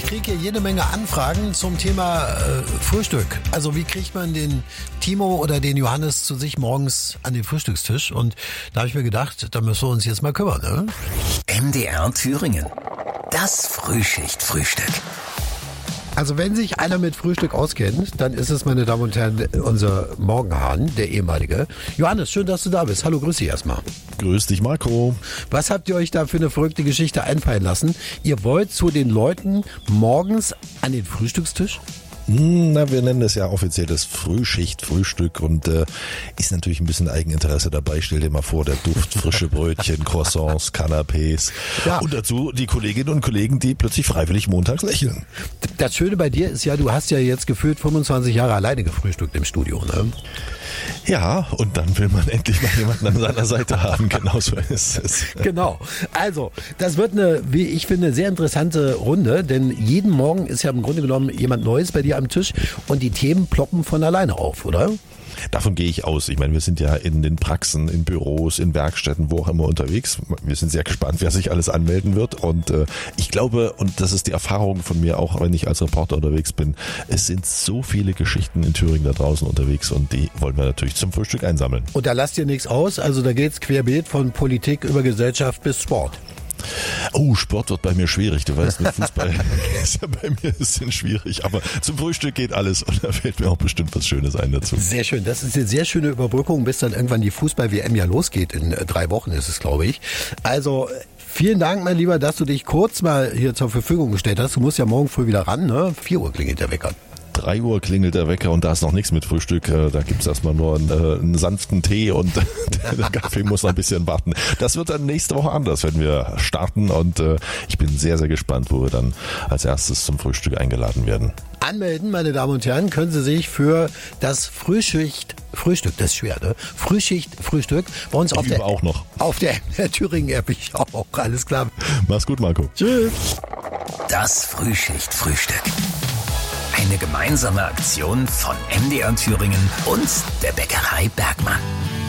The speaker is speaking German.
kriege hier jede Menge Anfragen zum Thema Frühstück. Also wie kriegt man den Timo oder den Johannes zu sich morgens an den Frühstückstisch? Und da habe ich mir gedacht, da müssen wir uns jetzt mal kümmern. Ne? MDR Thüringen. Das Frühschicht-Frühstück. Also wenn sich einer mit Frühstück auskennt, dann ist es, meine Damen und Herren, unser Morgenhahn, der ehemalige. Johannes, schön, dass du da bist. Hallo, grüß dich erstmal. Grüß dich, Marco. Was habt ihr euch da für eine verrückte Geschichte einfallen lassen? Ihr wollt zu den Leuten morgens an den Frühstückstisch? Na, wir nennen das ja offiziell das Frühschicht-Frühstück und ist natürlich ein bisschen Eigeninteresse dabei. Stell dir mal vor, der Duft, frische Brötchen, Croissants, Canapés und dazu die Kolleginnen und Kollegen, die plötzlich freiwillig montags lächeln. Das Schöne bei dir ist ja, du hast ja jetzt gefühlt 25 Jahre alleine gefrühstückt im Studio, ne? Ja, und dann will man endlich mal jemanden an seiner Seite haben, genauso ist es. Genau. Also, das wird eine, wie ich finde, sehr interessante Runde, denn jeden Morgen ist ja im Grunde genommen jemand Neues bei dir am Tisch und die Themen ploppen von alleine auf, oder? Davon gehe ich aus. Ich meine, wir sind ja in den Praxen, in Büros, in Werkstätten, wo auch immer unterwegs. Wir sind sehr gespannt, wer sich alles anmelden wird. Und ich glaube, und das ist die Erfahrung von mir, auch wenn ich als Reporter unterwegs bin, es sind so viele Geschichten in Thüringen da draußen unterwegs und die wollen wir natürlich zum Frühstück einsammeln. Und da lasst ihr nichts aus. Also da geht's querbeet von Politik über Gesellschaft bis Sport. Oh, Sport wird bei mir schwierig. Du weißt, mit Fußball ist ja bei mir ein bisschen schwierig. Aber zum Frühstück geht alles und da fällt mir auch bestimmt was Schönes ein dazu. Sehr schön. Das ist eine sehr schöne Überbrückung, bis dann irgendwann die Fußball-WM ja losgeht. In 3 Wochen ist es, glaube ich. Also vielen Dank, mein Lieber, dass du dich kurz mal hier zur Verfügung gestellt hast. Du musst ja morgen früh wieder ran, ne? 4 Uhr klingelt der Wecker. 3 Uhr klingelt der Wecker und da ist noch nichts mit Frühstück. Da gibt's erstmal nur einen sanften Tee und der Kaffee muss noch ein bisschen warten. Das wird dann nächste Woche anders, wenn wir starten und ich bin sehr, sehr gespannt, wo wir dann als erstes zum Frühstück eingeladen werden. Anmelden, meine Damen und Herren, können Sie sich für das Frühstück, das ist schwer, ne? Frühstück bei uns auf der Thüringen-App. Ich auch, alles klar. Mach's gut, Marco. Tschüss. Das Frühschicht-Frühstück. Eine gemeinsame Aktion von MDR Thüringen und der Bäckerei Bergmann.